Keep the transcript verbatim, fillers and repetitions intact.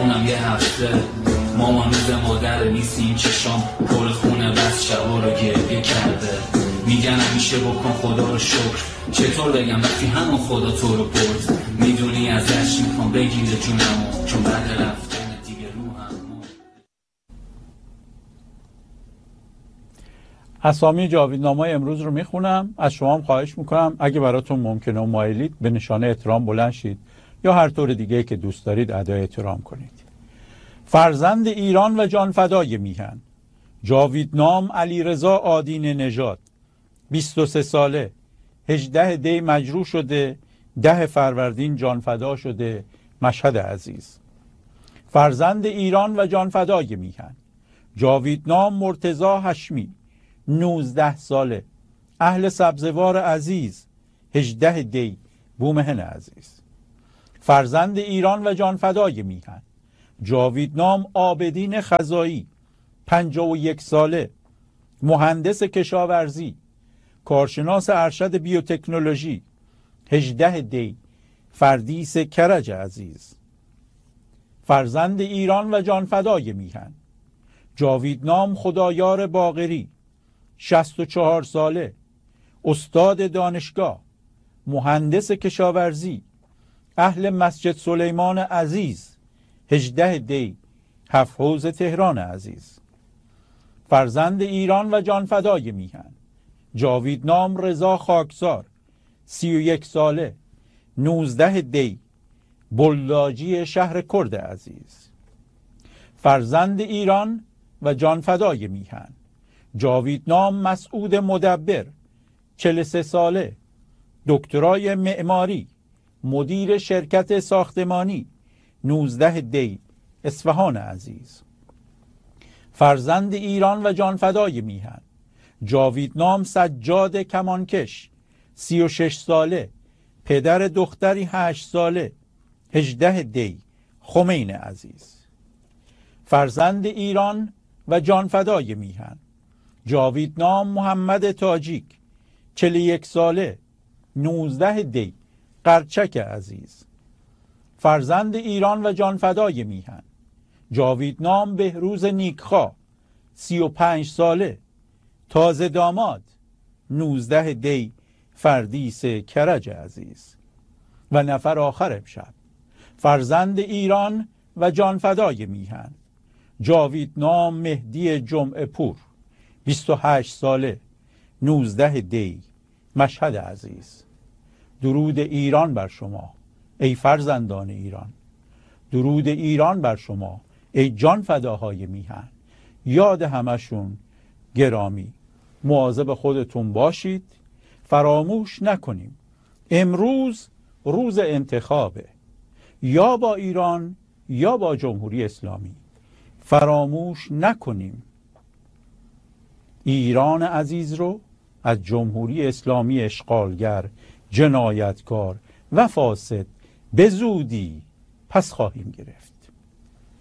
مهمونم یه هفته، مامان روز مادر نیستیم چشام پر خونه بس شبا رو گریه کرده. میگن همیشه بکن خدا رو شکر، چطور بگم وقتی همون خدا تو رو برد. میدونی ازش میخوام بگیره جونمو، چون بعد رفتن دیگه روحم. اسامی جاویدنامه‌های امروز رو میخونم. از شما هم خواهش میکنم اگه براتون ممکنه و مایلید به نشانه احترام بلند شید یا هر طور دیگه که دوست دارید ادای احترام کنید. فرزند ایران و جانفدای میهن، جاویدنام علیرضا آدین نژاد، بیست و سه ساله، هجده دی مجروح شده، ده فروردین جانفدا شده، مشهد عزیز. فرزند ایران و جانفدای میهن، جاویدنام مرتضی هشمی، نوزده ساله، اهل سبزوار عزیز، هجده دی بومهن عزیز. فرزند ایران و جانفدای میهن، جاویدنام عابدین خزایی، پنجاه و یک ساله، مهندس کشاورزی، کارشناس ارشد بیوتکنولوژی، هجده دی فردیس کرج عزیز. فرزند ایران و جانفدای میهن، جاویدنام خدایار باقری، شصت و چهار ساله، استاد دانشگاه، مهندس کشاورزی، اهل مسجد سلیمان عزیز، هجده دی هفت حوض تهران عزیز. فرزند ایران و جانفدای میهن، جاویدنام رضا خاکسار، سی و یک ساله، نوزده دی بلداجی شهر کرد عزیز. فرزند ایران و جانفدای میهن، جاویدنام مسعود مدبر، چهل و سه ساله، دکترای معماری، مدیر شرکت ساختمانی، نوزده دی اصفهان عزیز. فرزند ایران و جانفدای میهن، جاویدنام سجاد کمانکش، سی و شش ساله، پدر دختری هشت ساله، هجده دی خمین عزیز. فرزند ایران و جانفدای میهن، جاویدنام محمد تاجیک، چهل و یک ساله، نوزده دی قرچک عزیز. فرزند ایران و جانفدای میهن، جاویدنام بهروز نیکخواه، سی و پنج ساله، تازه داماد، نوزده دی فردیس کرج عزیز. و نفر آخر امشب، فرزند ایران و جانفدای میهن، جاویدنام مهدی جمعه پور، بیست و هشت ساله، نوزده دی مشهد عزیز. درود ایران بر شما ای فرزندان ایران، درود ایران بر شما ای جان فداهای میهن. یاد همشون گرامی. مواظب خودتون باشید. فراموش نکنیم امروز روز انتخابه، یا با ایران یا با جمهوری اسلامی. فراموش نکنیم ایران عزیز رو از جمهوری اسلامی اشغالگر، جنایتکار و فاسد به زودی پس خواهیم گرفت.